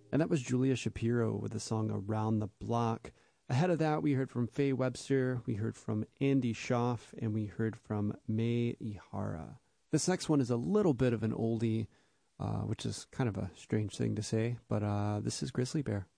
And that was Julia Shapiro with the song Around the Block. Ahead of that, we heard from Faye Webster, we heard from Andy Schaaf, and we heard from Mai Ihara. This next one is a little bit of an oldie, which is kind of a strange thing to say, but this is Grizzly Bear.